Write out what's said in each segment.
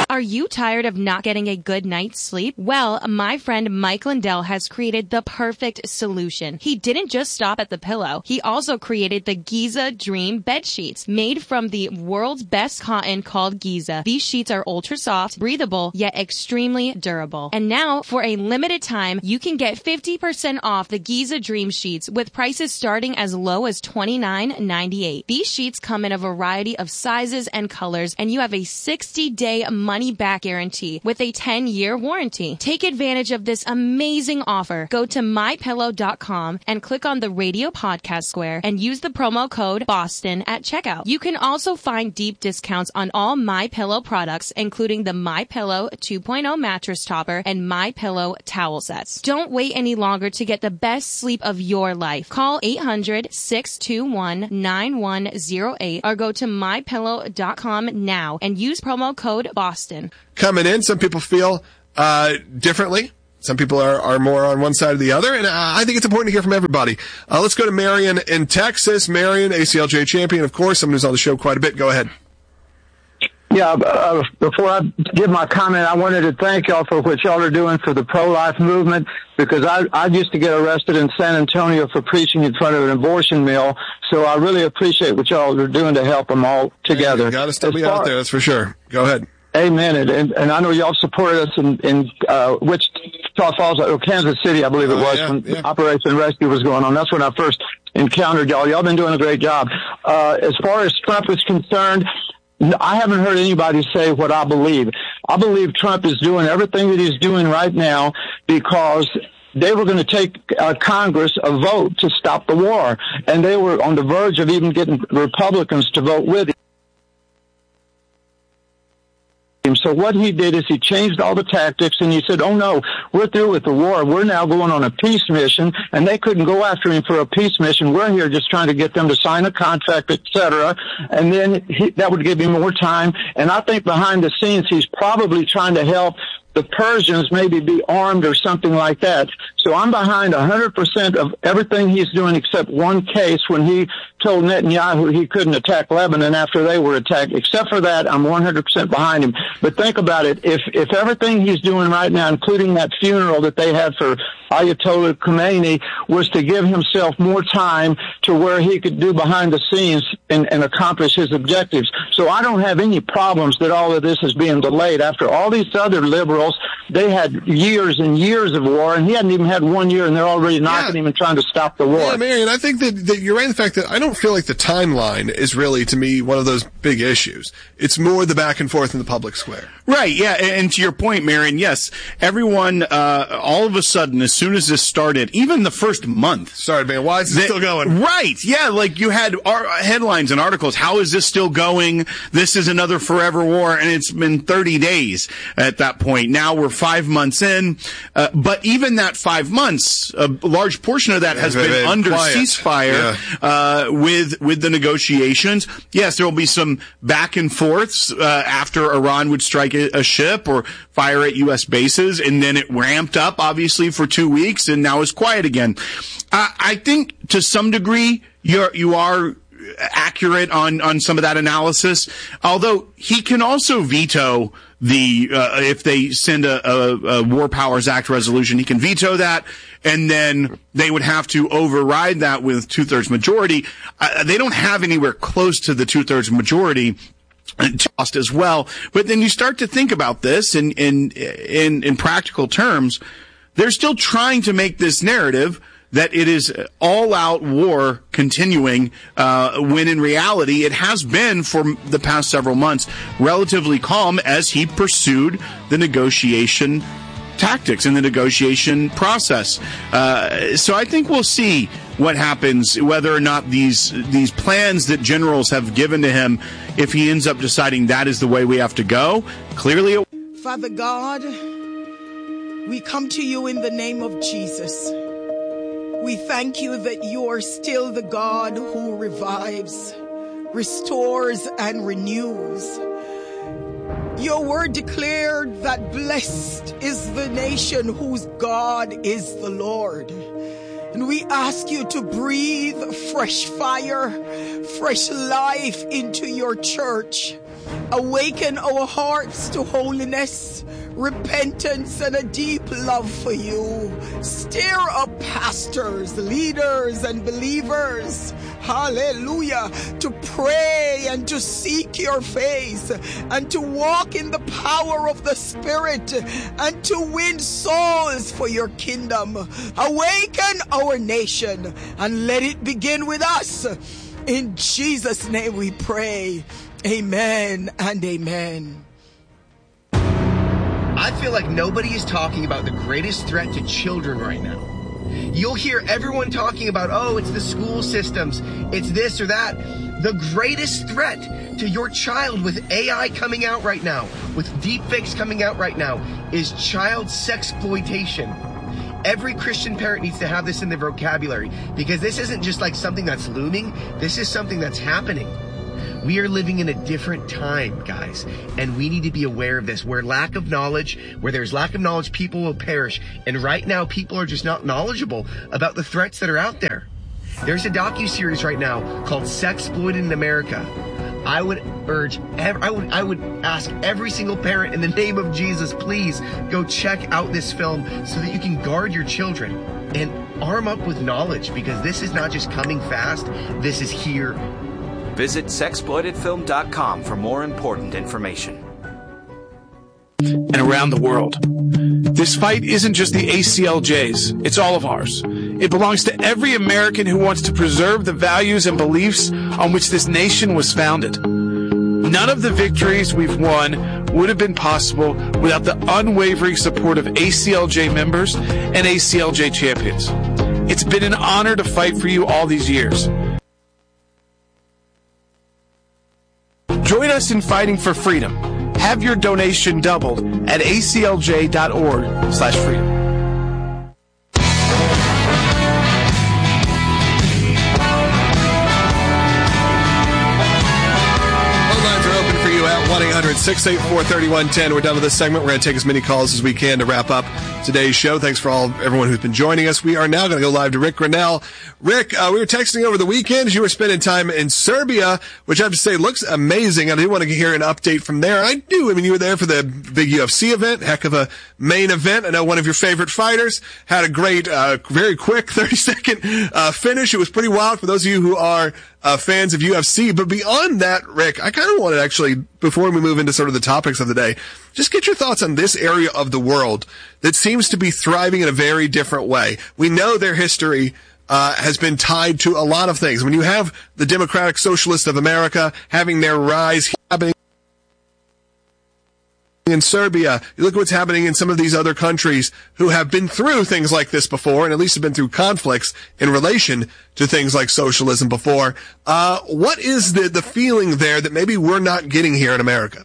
Are you tired of not getting a good night's sleep? Well, my friend Mike Lindell has created the perfect solution. He didn't just stop at the pillow. He also created the Giza Dream bed sheets, made from the world's best cotton called Giza. These sheets are ultra soft, breathable, yet extremely durable. And now, for a limited time, you can get 50% off the Giza Dream sheets with prices starting as low as $29.98. These sheets come in a variety of sizes and colors, and you have a 60-day money-back guarantee with a 10-year warranty. Take advantage of this amazing offer. Go to mypillow.com and click on the radio podcast square and use the promo code BOSTON at checkout. You can also find deep discounts on all MyPillow products, including the MyPillow 2.0 mattress topper and MyPillow towel sets. Don't wait any longer to get the best sleep of your life. Call 800-621-9108 or go to mypillow.com now and use promo code BOSTON. Coming in, some people feel differently. Some people are more on one side or the other, and I think it's important to hear from everybody. Let's go to Marion in Texas. Marion, ACLJ champion, of course, someone who's on the show quite a bit. Go ahead. Yeah, before I give my comment, I wanted to thank y'all for what y'all are doing for the pro-life movement, because I used to get arrested in San Antonio for preaching in front of an abortion mill, so I really appreciate what y'all are doing to help them all together. You got to still be out there, that's for sure. Go ahead. Amen. And I know y'all supported us in Wichita Falls, or Kansas City, I believe it was, when Operation Rescue was going on. That's when I first encountered y'all. Y'all been doing a great job. As far as Trump is concerned, I haven't heard anybody say what I believe. I believe Trump is doing everything that he's doing right now because they were going to take Congress a vote to stop the war, and they were on the verge of even getting Republicans to vote with him. So what he did is he changed all the tactics, and he said, oh, no, we're through with the war. We're now going on a peace mission, and they couldn't go after him for a peace mission. We're here just trying to get them to sign a contract, et cetera, and then that would give him more time. And I think behind the scenes he's probably trying to help the Persians maybe be armed or something like that. So I'm behind 100% of everything he's doing except one case when he told Netanyahu he couldn't attack Lebanon after they were attacked. Except for that, I'm 100% behind him. But think about it. If everything he's doing right now, including that funeral that they had for Ayatollah Khomeini, was to give himself more time to where he could do behind the scenes and accomplish his objectives. So I don't have any problems that all of this is being delayed. After all these other liberals, they had years and years of war, and he hadn't even had 1 year, and they're already knocking him and trying to stop the war. Yeah, Marion, I think that you're right in the fact that I don't feel like the timeline is really, to me, one of those big issues. It's more the back and forth in the public square. Right, yeah, and to your point, Marion, yes, everyone, all of a sudden, as soon as this started, even the first month. Started, man, why is it still going? Right, yeah, like you had headlines and articles, how is this still going? This is another forever war, and it's been 30 days at that point. Now we're 5 months in, but even that 5 months, a large portion of that has been under ceasefire with the negotiations. Yes, there will be some back and forths after Iran would strike a ship or fire at U.S. bases, and then it ramped up, obviously, for 2 weeks, and now it's quiet again. I think to some degree you are accurate on some of that analysis, although he can also veto if they send a War Powers Act resolution, he can veto that, and then they would have to override that with 2/3 majority. They don't have anywhere close to the 2/3 majority cost as well. But then you start to think about this in practical terms. They're still trying to make this narrative that it is all-out war continuing, when in reality it has been for the past several months relatively calm as he pursued the negotiation tactics and the negotiation process. So I think we'll see what happens, whether or not these plans that generals have given to him, if he ends up deciding that is the way we have to go. Clearly, Father God, we come to you in the name of Jesus. We thank you that you are still the God who revives, restores, and renews. Your word declared that blessed is the nation whose God is the Lord. And we ask you to breathe fresh fire, fresh life into your church. Awaken our hearts to holiness, repentance, and a deep love for you. Stir up pastors, leaders, and believers, hallelujah, to pray and to seek your face and to walk in the power of the Spirit and to win souls for your kingdom. Awaken our nation and let it begin with us. In Jesus' name we pray. Amen and amen. I feel like nobody is talking about the greatest threat to children right now. You'll hear everyone talking about, oh, it's the school systems, it's this or that. The greatest threat to your child with AI coming out right now, with deepfakes coming out right now, is child sexploitation. Every Christian parent needs to have this in their vocabulary, because this isn't just like something that's looming, this is something that's happening. We are living in a different time, guys, and we need to be aware of this. Where there's lack of knowledge, people will perish. And right now, people are just not knowledgeable about the threats that are out there. There's a docuseries right now called Sexploited in America. I would ask every single parent in the name of Jesus, please go check out this film so that you can guard your children and arm up with knowledge, because this is not just coming fast, this is here. Visit sexploitedfilm.com for more important information. And around the world. This fight isn't just the ACLJ's, it's all of ours. It belongs to every American who wants to preserve the values and beliefs on which this nation was founded. None of the victories we've won would have been possible without the unwavering support of ACLJ members and ACLJ champions. It's been an honor to fight for you all these years. Join us in fighting for freedom. Have your donation doubled at aclj.org/freedom. Phone lines are open for you at 1-800-684-3110. We're done with this segment. We're going to take as many calls as we can to wrap up today's show. Thanks for everyone who's been joining us. We are now going to go live to Rick Grinnell. Rick, we were texting over the weekend. You were spending time in Serbia, which I have to say looks amazing. I do want to hear an update from there. I mean, you were there for the big UFC event, heck of a main event. I know one of your favorite fighters had a great, very quick 30-second finish. It was pretty wild for those of you who are fans of UFC. But beyond that, Rick, I kind of wanted actually, before we move into sort of the topics of the day, just get your thoughts on this area of the world that seems to be thriving in a very different way. We know their history has been tied to a lot of things. When you have the Democratic Socialists of America having their rise happening in Serbia, you look at what's happening in some of these other countries who have been through things like this before, and at least have been through conflicts in relation to things like socialism before. What is the feeling there that maybe we're not getting here in America?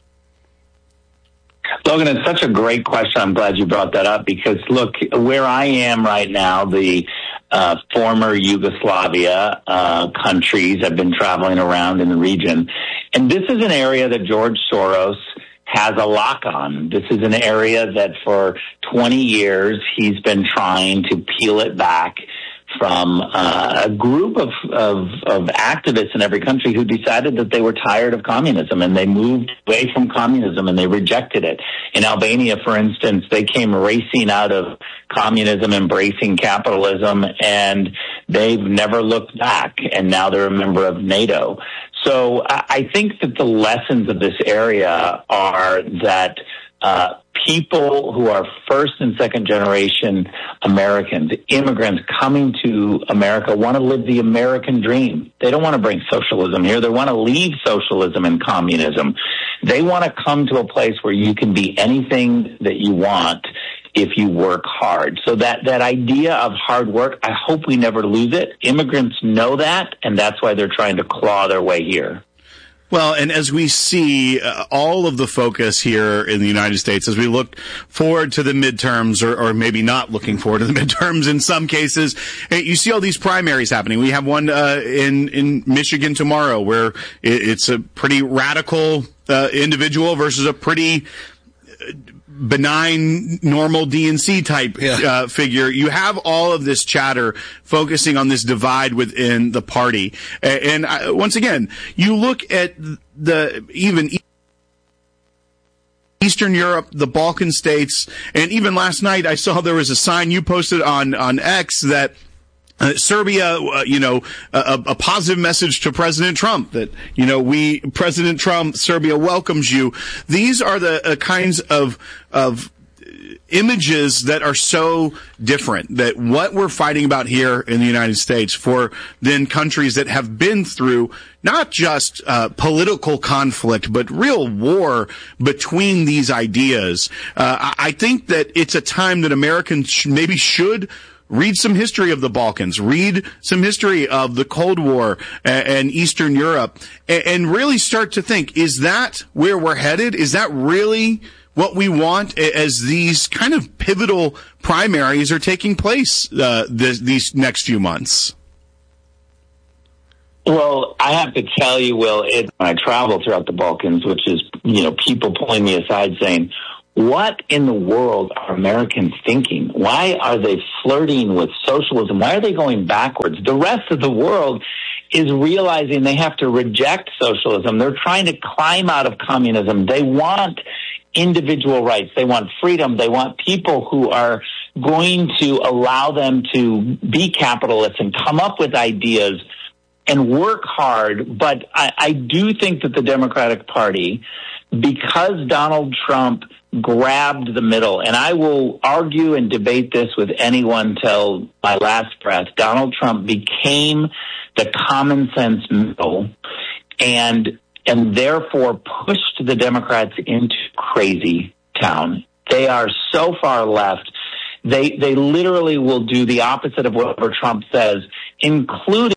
Logan, it's such a great question. I'm glad you brought that up, because look, where I am right now, the former Yugoslavia countries, I've been traveling around in the region, and this is an area that George Soros has a lock on. This is an area that for 20 years he's been trying to peel it back from a group of activists in every country who decided that they were tired of communism, and they moved away from communism and they rejected it. In Albania, for instance, they came racing out of communism, embracing capitalism, and they've never looked back, and now they're a member of NATO. So I think that the lessons of this area are that people who are first and second generation Americans, immigrants coming to America, want to live the American dream. They don't want to bring socialism here. They want to leave socialism and communism. They want to come to a place where you can be anything that you want if you work hard. So that idea of hard work, I hope we never lose it. Immigrants know that, and that's why they're trying to claw their way here. Well, and as we see all of the focus here in the United States, as we look forward to the midterms, or maybe not looking forward to the midterms in some cases, you see all these primaries happening. We have one in Michigan tomorrow where it's a pretty radical individual versus a pretty benign, normal DNC type figure. You have all of this chatter focusing on this divide within the party. And once again, you look at even Eastern Europe, the Balkan states, and even last night I saw there was a sign you posted on X that Serbia, a positive message to President Trump that, President Trump, Serbia welcomes you. These are the kinds of images that are so different, that what we're fighting about here in the United States for then countries that have been through not just political conflict, but real war between these ideas. I think that it's a time that Americans should read some history of the Balkans, read some history of the Cold War and Eastern Europe, and really start to think, is that where we're headed? Is that really what we want as these kind of pivotal primaries are taking place these next few months? Well, I have to tell you, Will, when I travel throughout the Balkans, which is, people pulling me aside saying, what in the world are Americans thinking? Why are they flirting with socialism? Why are they going backwards? The rest of the world is realizing they have to reject socialism. They're trying to climb out of communism. They want individual rights. They want freedom. They want people who are going to allow them to be capitalists and come up with ideas and work hard. But I do think that the Democratic Party, because Donald Trump grabbed the middle, and I will argue and debate this with anyone till my last breath, Donald Trump became the common sense middle and therefore pushed the Democrats into crazy town. They are so far left. They literally will do the opposite of whatever Trump says, including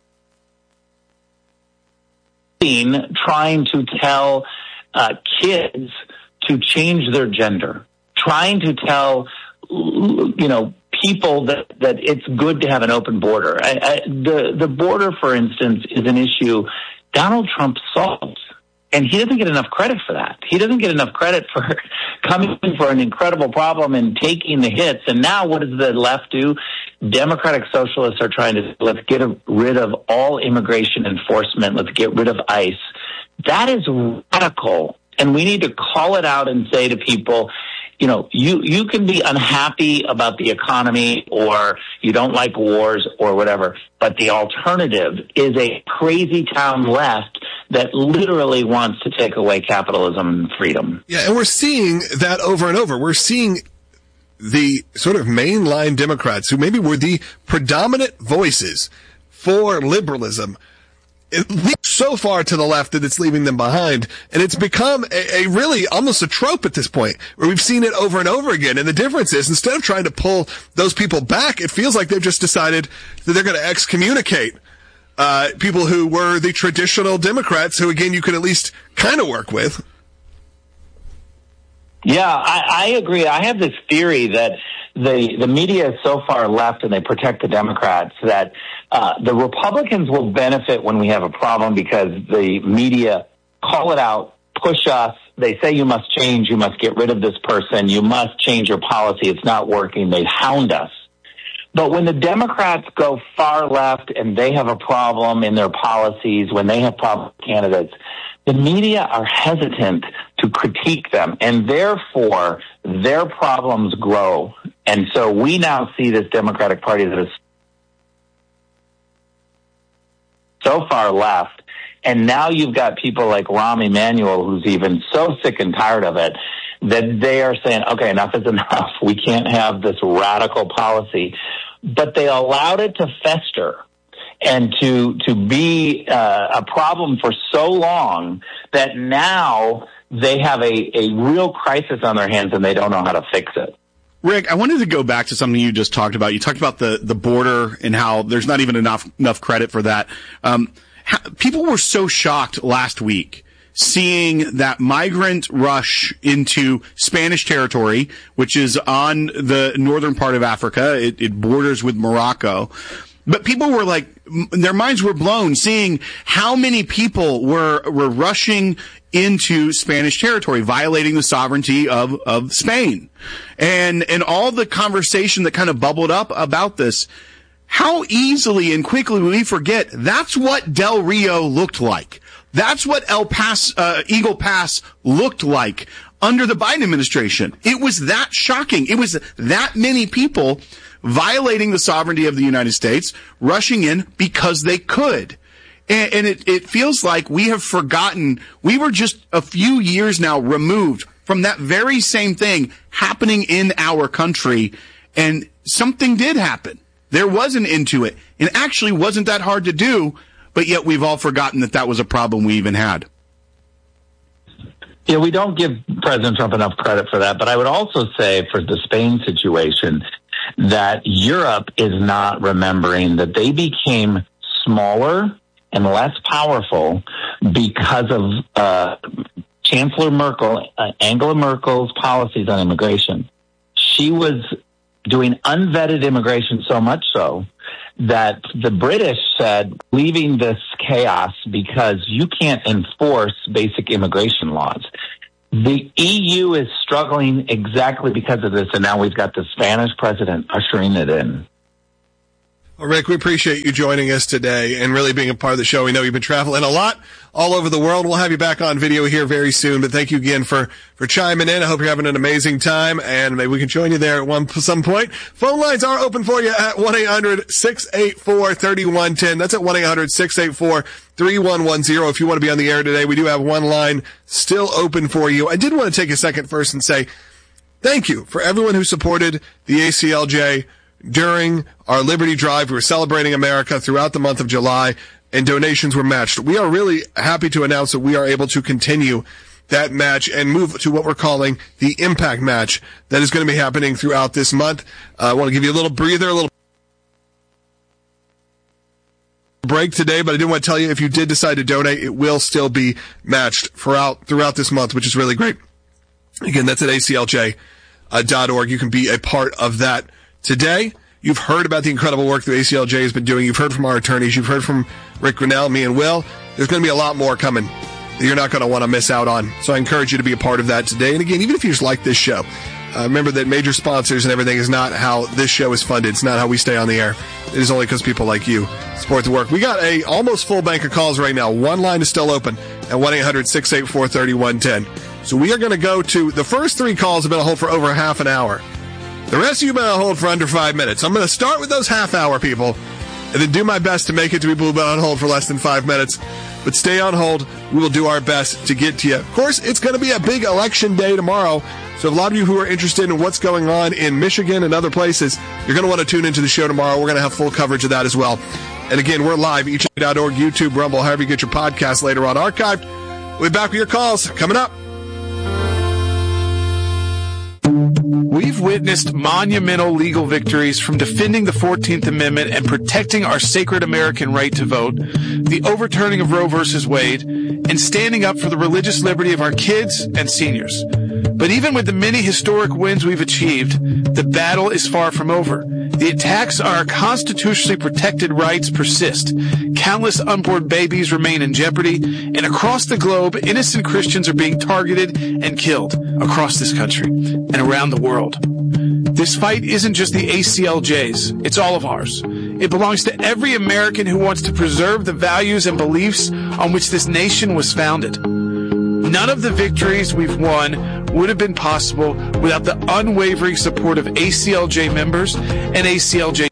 trying to tell kids to change their gender, trying to tell, people that it's good to have an open border. The border, for instance, is an issue Donald Trump solved, and he doesn't get enough credit for that. He doesn't get enough credit for coming for an incredible problem and taking the hits. And now what does the left do? Democratic socialists are trying to, let's get rid of all immigration enforcement. Let's get rid of ICE. That is radical. And we need to call it out and say to people, you can be unhappy about the economy or you don't like wars or whatever, but the alternative is a crazy town left that literally wants to take away capitalism and freedom. Yeah, and we're seeing that over and over. We're seeing the sort of mainline Democrats who maybe were the predominant voices for liberalism so far to the left that it's leaving them behind. And it's become a really almost a trope at this point where we've seen it over and over again. And the difference is, instead of trying to pull those people back, it feels like they've just decided that they're going to excommunicate people who were the traditional Democrats who, again, you could at least kind of work with. Yeah, I agree. I have this theory that the media is so far left and they protect the Democrats that the Republicans will benefit when we have a problem because the media call it out, push us. They say you must change, you must get rid of this person, you must change your policy, it's not working. They hound us. But when the Democrats go far left and they have a problem in their policies, when they have problem candidates, the media are hesitant to critique them, and therefore their problems grow. And so we now see this Democratic Party that is so far left, and now you've got people like Rahm Emanuel, who's even so sick and tired of it, that they are saying, okay, enough is enough. We can't have this radical policy. But they allowed it to fester and to be a problem for so long that now they have a real crisis on their hands and they don't know how to fix it. Rick, I wanted to go back to something you just talked about. You talked about the border and how there's not even enough credit for that. People were so shocked last week seeing that migrant rush into Spanish territory, which is on the northern part of Africa. It borders with Morocco. But people were like, their minds were blown seeing how many people were rushing into Spanish territory, violating the sovereignty of Spain. And all the conversation that kind of bubbled up about this, how easily and quickly we forget that's what Del Rio looked like. That's what Eagle Pass looked like under the Biden administration. It was that shocking. It was that many people violating the sovereignty of the United States, rushing in because they could. And it feels like we have forgotten. We were just a few years now removed from that very same thing happening in our country. And something did happen. There was an end to it. And actually wasn't that hard to do, but yet we've all forgotten that was a problem we even had. Yeah, we don't give President Trump enough credit for that. But I would also say for the Spain situation that Europe is not remembering that they became smaller and less powerful because of Chancellor Merkel, Angela Merkel's policies on immigration. She was doing unvetted immigration so much so that the British said, leaving this chaos because you can't enforce basic immigration laws. The EU is struggling exactly because of this, and now we've got the Spanish president ushering it in. Well, Rick, we appreciate you joining us today and really being a part of the show. We know you've been traveling a lot all over the world. We'll have you back on video here very soon, but thank you again for chiming in. I hope you're having an amazing time, and maybe we can join you there at some point. Phone lines are open for you at 1-800-684-3110. That's at 1-800-684-3110. If you want to be on the air today, we do have one line still open for you. I did want to take a second first and say thank you for everyone who supported the ACLJ during our Liberty Drive. We were celebrating America throughout the month of July, and donations were matched. We are really happy to announce that we are able to continue that match and move to what we're calling the Impact Match that is going to be happening throughout this month. I want to give you a little breather, a little break today, but I did want to tell you if you did decide to donate, it will still be matched throughout this month, which is really great. Again, that's at aclj.org. You can be a part of that today. You've heard about the incredible work that ACLJ has been doing. You've heard from our attorneys. You've heard from Rick Grinnell, me, and Will. There's going to be a lot more coming that you're not going to want to miss out on. So I encourage you to be a part of that today. And again, even if you just like this show, remember that major sponsors and everything is not how this show is funded. It's not how we stay on the air. It is only because people like you support the work. We got a almost full bank of calls right now. One line is still open at 1-800-684-3110. So we are going to go to the first three calls have been on hold for over half an hour. The rest of you have been on hold for under 5 minutes. I'm going to start with those half-hour people and then do my best to make it to people who've been on hold for less than 5 minutes. But stay on hold. We will do our best to get to you. Of course, it's going to be a big election day tomorrow. So a lot of you who are interested in what's going on in Michigan and other places, you're going to want to tune into the show tomorrow. We're going to have full coverage of that as well. And again, we're live, ECHA.org, YouTube, Rumble, however you get your podcast later on archived. We'll be back with your calls coming up. We've witnessed monumental legal victories from defending the 14th Amendment and protecting our sacred American right to vote, the overturning of Roe v. Wade, and standing up for the religious liberty of our kids and seniors. But even with the many historic wins we've achieved, the battle is far from over. The attacks on our constitutionally protected rights persist. Countless unborn babies remain in jeopardy, and across the globe, innocent Christians are being targeted and killed across this country and around the world. This fight isn't just the ACLJ's, it's all of ours. It belongs to every American who wants to preserve the values and beliefs on which this nation was founded. None of the victories we've won would have been possible without the unwavering support of ACLJ members and ACLJ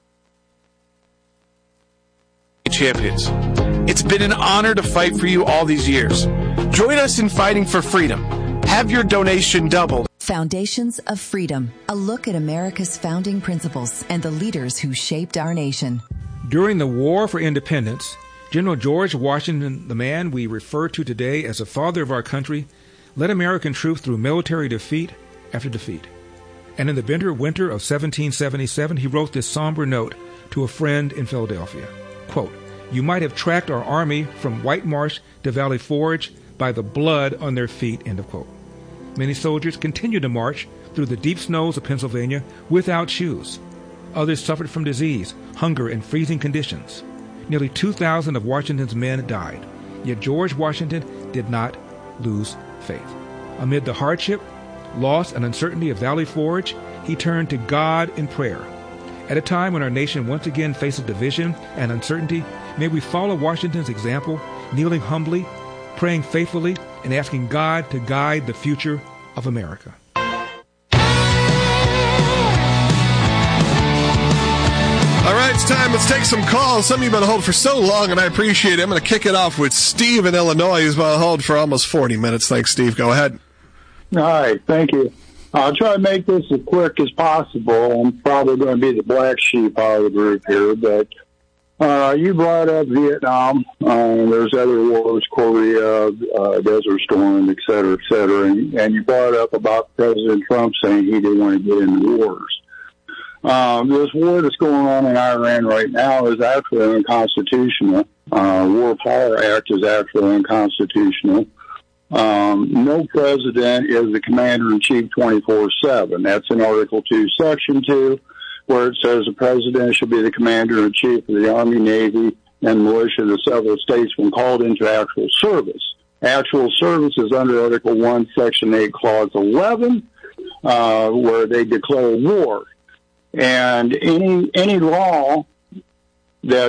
champions. It's been an honor to fight for you all these years. Join us in fighting for freedom. Have your donation doubled. Foundations of Freedom, a look at America's founding principles and the leaders who shaped our nation. During the War for Independence, General George Washington, the man we refer to today as the father of our country, led American troops through military defeat after defeat. And in the bitter winter of 1777, he wrote this somber note to a friend in Philadelphia. Quote, "You might have tracked our army from White Marsh to Valley Forge by the blood on their feet," end of quote. Many soldiers continued to march through the deep snows of Pennsylvania without shoes. Others suffered from disease, hunger, and freezing conditions. Nearly 2,000 of Washington's men died. Yet George Washington did not lose faith. Amid the hardship, loss, and uncertainty of Valley Forge, he turned to God in prayer. At a time when our nation once again faces division and uncertainty, may we follow Washington's example, kneeling humbly, praying faithfully, and asking God to guide the future of America. All right, it's time. Let's take some calls. Some of you have been on hold for so long, and I appreciate it. I'm going to kick it off with Steve in Illinois, who's been on hold for almost 40 minutes. Thanks, Steve. Go ahead. All right, thank you. I'll try to make this as quick as possible. I'm probably going to be the black sheep out of the group here, but you brought up Vietnam. There's other wars, Korea, Desert Storm, et cetera, and you brought up about President Trump saying he didn't want to get into wars. This war that's going on in Iran right now is actually unconstitutional. War Power Act is actually unconstitutional. No president is the commander-in-chief 24/7. That's in Article 2, Section 2, where it says the president should be the commander-in-chief of the Army, Navy, and militia of the several states when called into actual service. Actual service is under Article 1, Section 8, Clause 11, where they declare war. And any law